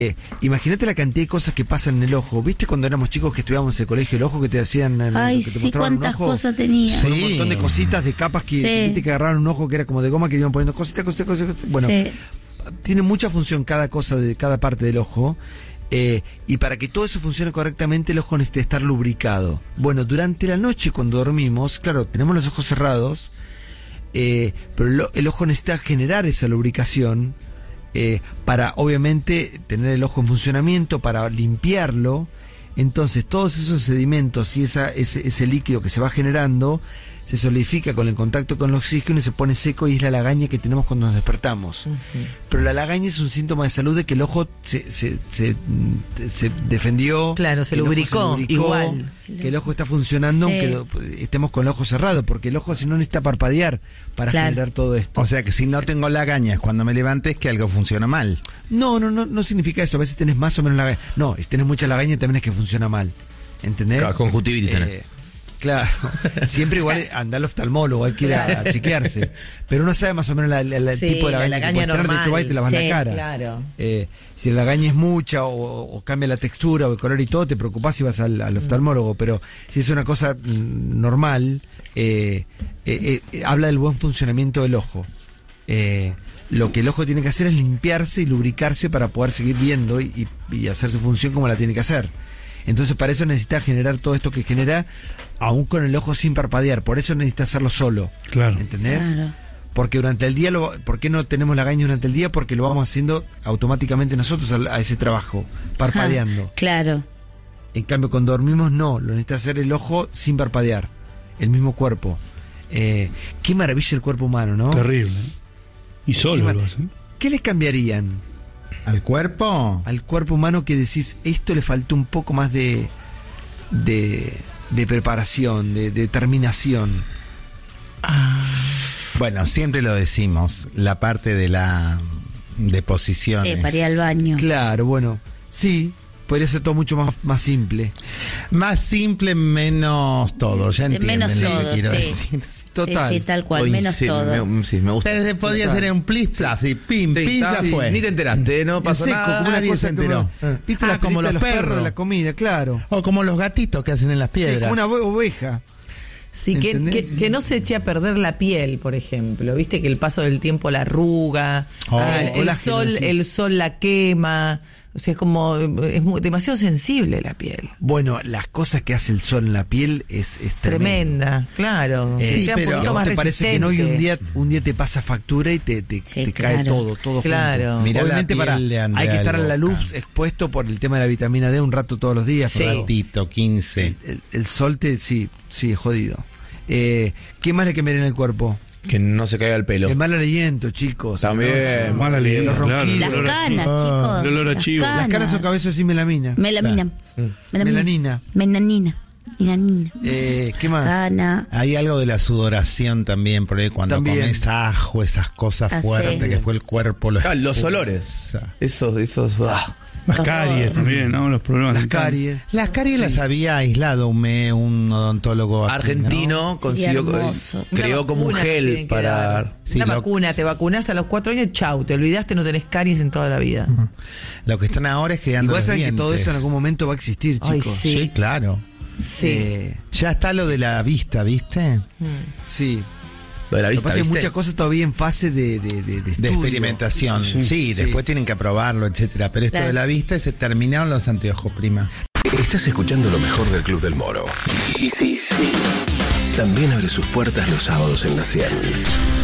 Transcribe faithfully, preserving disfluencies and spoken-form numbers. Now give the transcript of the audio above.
Eh, imagínate la cantidad de cosas que pasan en el ojo. ¿Viste cuando éramos chicos que estudiábamos en el colegio el ojo que te hacían? En, Ay, que te sí, cuántas cosas tenía. Sí. Un montón de cositas, de capas que, sí. viste, que agarraron un ojo que era como de goma, que iban poniendo cositas, cositas, cositas. cositas. Bueno, sí. Tiene mucha función cada cosa de cada parte del ojo. Eh, y para que todo eso funcione correctamente, el ojo necesita estar lubricado. Bueno, durante la noche cuando dormimos, claro, tenemos los ojos cerrados, eh, pero el, el ojo necesita generar esa lubricación. Eh, para obviamente tener el ojo en funcionamiento, para limpiarlo. Entonces todos esos sedimentos y esa, ese, ese líquido que se va generando se solidifica con el contacto con el oxígeno y se pone seco, y es la lagaña que tenemos cuando nos despertamos. Uh-huh. Pero la lagaña es un síntoma de salud de que el ojo se, se, se, se defendió, claro, se lubricó, se lubricó igual, que el ojo está funcionando, sí. Aunque estemos con el ojo cerrado, porque el ojo si no necesita parpadear para claro. generar todo esto. O sea que si no tengo lagañas cuando me levantes, que algo funciona mal. No, no, no, no significa eso. A veces tenés más o menos lagaña. No, si tenés mucha lagaña también es que funciona mal. ¿Entendés? Claro, conjuntivitis tenés. Eh, Claro, siempre igual anda al oftalmólogo, hay que ir a, a chequearse. Pero uno sabe más o menos la, la, la, el sí, tipo de lagaña, la lagaña que normal. De hecho, va y te la van sí, a la cara. Claro. Eh, si la lagaña es mucha o, o cambia la textura o el color y todo, te preocupás si vas al, al oftalmólogo. Pero si es una cosa mm, normal, eh, eh, eh, habla del buen funcionamiento del ojo. Eh, lo que el ojo tiene que hacer es limpiarse y lubricarse para poder seguir viendo y, y, y hacer su función como la tiene que hacer. Entonces para eso necesita generar todo esto que genera aún con el ojo sin parpadear. Por eso necesita hacerlo solo. Claro. ¿Entendés? Claro. Porque durante el día, lo, ¿por qué no tenemos lagaña durante el día? Porque lo vamos haciendo automáticamente nosotros a, a ese trabajo, parpadeando. Ah, claro. En cambio cuando dormimos no, lo necesita hacer el ojo sin parpadear, el mismo cuerpo. Eh, qué maravilla el cuerpo humano, ¿no? Terrible. Y solo lo hacen. ¿Qué les cambiarían? ¿Al cuerpo? Al cuerpo humano que decís, esto le faltó un poco más de de, de preparación, de, de determinación. Ah. Bueno, siempre lo decimos, la parte de la de posiciones. Sí, para ir al baño. Claro, bueno, sí, podría ser todo mucho más, más simple. Más simple, menos todo, ya entienden menos lo todo, que quiero sí. decir. Total. Sí, sí, tal cual, Hoy, menos sí, todo. Me, sí, me gusta. Entonces podría Total. ser un plis plas y pim, Sí, pim, ya sí, fue. Ni te enteraste, no pasó seco, nada. como una Nadie cosa se enteró. como, ¿viste Ah, la como película los de los perros. perros de la comida? Claro. O como los gatitos que hacen en las Sí, piedras. como una ove- oveja. Sí, que, que, que no se eche a perder la piel, por ejemplo. Viste que el paso del tiempo la arruga, Oh, el, el colágeno, sol, decís. el sol la quema. O sea, es como es muy, demasiado sensible la piel. Bueno, las cosas que hace el sol en la piel es, es Tremenda, claro. Eh, Que sí, sea un pero poquito ¿Te más parece que no hoy resistente. un día un día te pasa factura y te, te, Sí, te claro. cae todo, todo Claro. junto? Mirá la Obviamente piel para, de Andrea hay que estar a la del luz Boca. expuesto por el tema de la vitamina D un rato todos los días. Sí. pero Ratito, quince. el, el sol te, sí, sí, es jodido. Eh, ¿Qué más le cambiaría en el cuerpo? Que no se caiga el pelo. El mal aliento, chicos. También. Mala ley, Los claro. ronquidos. Las El olor a canas, chivo. chicos. El olor a Las chivo. Las caras o cabezos sin melamina. Melamina. Melanina. Melanina. Melanina. Eh, ¿Qué más? Cana. Hay algo de la sudoración también, porque cuando También. comes ajo, esas cosas Ah, fuertes, sí. que después el cuerpo lo Ah, los expulsa. olores. Esos, esos. Ah. Las caries también, ¿no? Los problemas. Las de cara. caries. Las caries las había aislado un, me, un odontólogo aquí, Argentino ¿no? consiguió, Sería hermoso. creó Una como un vacuna te gel tienen que para. dar. Sí, Una lo- vacuna, te vacunas a los cuatro años, chau, te olvidaste, no tenés caries en toda la vida. Lo que están ahora es creando Igual los saben que dientes. todo eso en algún momento va a existir, Ay, chicos. sí. Sí, claro. Sí. Eh, Ya está lo de la vista, ¿viste? Mm. sí. Lo de la Lo que vista, pasa es que ¿viste? muchas cosas todavía en fase de, de, de, de De estudio. experimentación. Sí, Sí. después tienen que aprobarlo, etcétera. Pero esto Claro. de la vista, se terminaron los anteojos, prima. Estás escuchando lo mejor del Club del Moro. Y sí, también abre sus puertas los sábados en la cien.